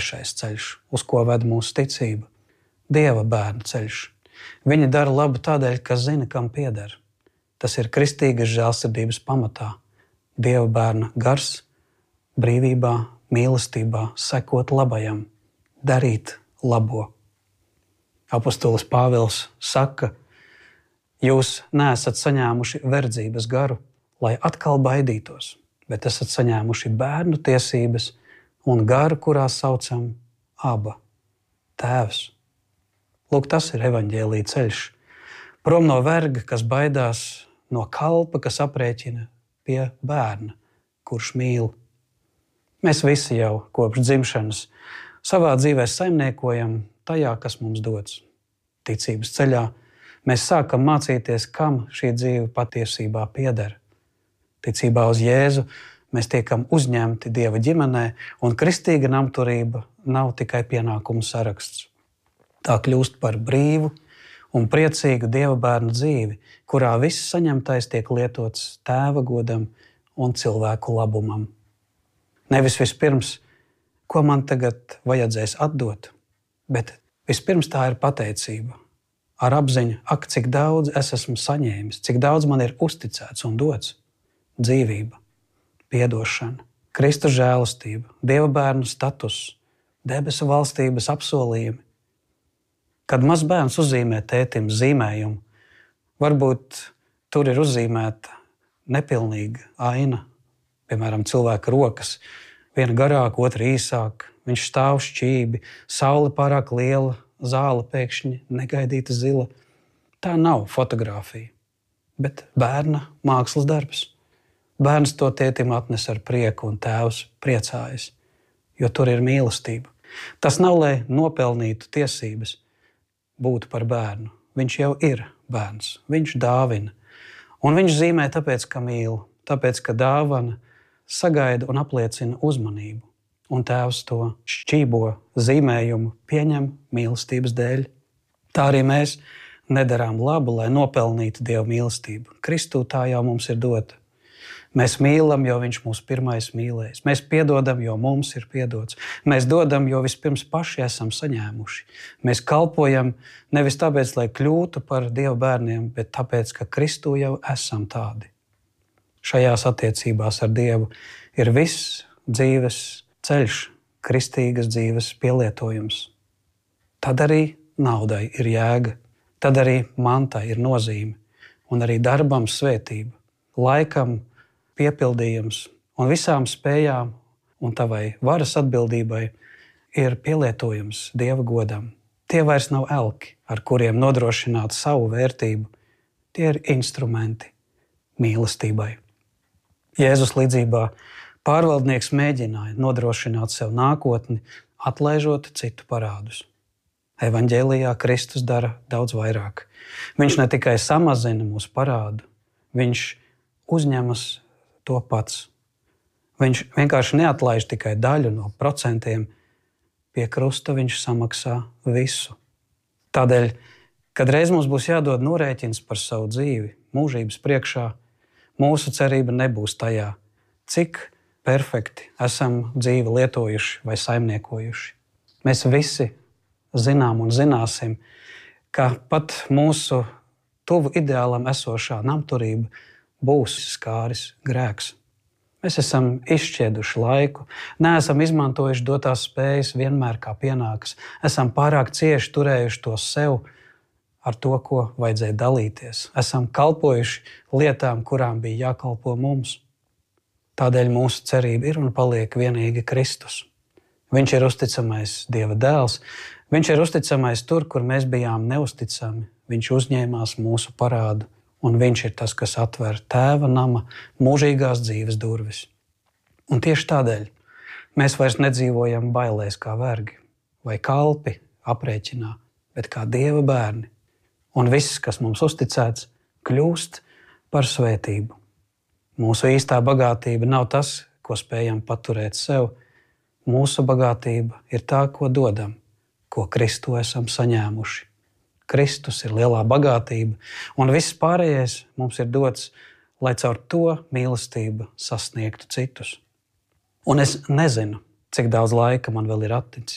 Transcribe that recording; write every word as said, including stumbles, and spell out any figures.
tiešais ceļš, uz ko ved mūsu ticība. Dieva bērna ceļš. Viņi dara labu tādēļ, ka zina, kam pieder. Tas ir kristīgas žēlsirdības pamatā. Dieva bērna gars, brīvībā, mīlestībā, sekot labajam, darīt labo. Apostolis Pāvils saka, jūs neesat saņēmuši verdzības garu, lai atkal baidītos, bet esat saņēmuši bērnu tiesības un garu, kurā saucam Aba, Tēvs. Lūk, tas ir evaņģēlija ceļš. Prom no verga, kas baidās, no kalpa, kas aprēķina, pie bērna, kurš mīl. Mēs visi jau kopš dzimšanas savā dzīvē saimniekojam tajā, kas mums dots. Ticības ceļā mēs sākam mācīties, kam šī dzīve patiesībā pieder. Ticībā uz Jēzu mēs tiekam uzņemti Dieva ģimenē, un kristīga namturība nav tikai pienākumu saraksts. Tā kļūst par brīvu un priecīgu Dieva bērnu dzīvi, kurā viss saņemtais tiek lietots Tēva godam un cilvēku labumam. Nevis vispirms, ko man tagad vajadzēs atdot, bet vispirms tā ir pateicība. Ar apziņu, ak, cik daudz es esmu saņēmis, cik daudz man ir uzticēts un dots. Dzīvība, piedošana, Kristus žēlastība, Dieva bērnu status, debesu valstības apsolījumi. Kad mazs bērns uzzīmē tētim zīmējumu, varbūt tur ir uzzīmēta nepilnīga aina, piemēram, cilvēka rokas, viena garāka, otra īsāka, viņš stāv šķībi, saule pārāk liela, zāle pēkšņi negaidīta zila. Tā nav fotografija, bet bērna mākslas darbs. Bērns to tētim atnes ar prieku un tēvs priecājas, jo tur ir mīlestība. Tas nav, lai nopelnītu tiesības būt par bērnu. Viņš jau ir bērns, viņš dāvina. Un viņš zīmē tāpēc, ka mīl, tāpēc, ka dāvana sagaida un apliecina uzmanību. Un tēvs to šķībo zīmējumu pieņem mīlestības dēļ. Tā arī mēs nedarām labu, lai nopelnītu Dieva mīlestību. Kristū tā jau mums ir dota. Mēs mīlam, jo viņš mūs pirmais mīlējis. Mēs piedodam, jo mums ir piedots. Mēs dodam, jo vispirms paši esam saņēmuši. Mēs kalpojam nevis tāpēc, lai kļūtu par Dieva bērniem, bet tāpēc, ka Kristū jau esam tādi. Šajās attiecībās ar Dievu ir viss dzīves ceļš, kristīgas dzīves pielietojums. Tad arī naudai ir jēga, tad arī mantai ir nozīme, un arī darbam svētība, laikam piepildījums un visām spējām un tavai varas atbildībai ir pielietojums Dieva godam. Tie vairs nav elki, ar kuriem nodrošināt savu vērtību. Tie ir instrumenti mīlestībai. Jēzus līdzībā pārvaldnieks mēģināja nodrošināt sev nākotni, atlaižot citu parādus. Evaņģēlijā Kristus dara daudz vairāk. Viņš ne tikai samazina mūsu parādu, viņš uzņemas to pats. Viņš vienkārši neatlaiž tikai daļu no procentiem, pie krusta viņš samaksā visu. Tādēļ, kad reiz mums būs jādod norēķins par savu dzīvi mūžības priekšā, mūsu cerība nebūs tajā, cik perfekti esam dzīvi lietojuši vai saimniekojuši. Mēs visi zinām un zināsim, ka pat mūsu tuvu ideālam esošā namturība būs skāris grēks. Mēs esam izšķieduši laiku, neesam izmantojuši dotās spējas vienmēr kā pienākas, esam pārāk cieši turējuši to sev ar to, ko vajadzēja dalīties. Esam kalpojuši lietām, kurām bija jākalpo mums. Tādēļ mūsu cerība ir un paliek vienīgi Kristus. Viņš ir uzticamais Dieva dēls, viņš ir uzticamais tur, kur mēs bijām neusticami. Viņš uzņēmās mūsu parādu. Un viņš ir tas, kas atver Tēva nama mūžīgās dzīves durvis. Un tieši tādēļ mēs vairs nedzīvojam bailēs kā vergi vai kalpi aprēķinā, bet kā Dieva bērni. Un viss, kas mums uzticēts, kļūst par svētību. Mūsu īstā bagātība nav tas, ko spējam paturēt sev. Mūsu bagātība ir tā, ko dodam, ko Kristu esam saņēmuši. Kristus ir lielā bagātība, un viss pārējais mums ir dots, lai caur to mīlestību sasniegtu citus. Un es nezinu, cik daudz laika man vēl ir atticis.